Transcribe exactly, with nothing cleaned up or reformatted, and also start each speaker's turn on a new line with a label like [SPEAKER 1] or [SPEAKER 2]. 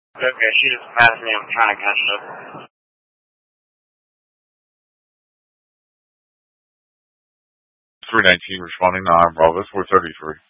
[SPEAKER 1] Okay, she just passed me. I'm trying to catch up.
[SPEAKER 2] three nineteen responding to I'm Bravo four thirty-three.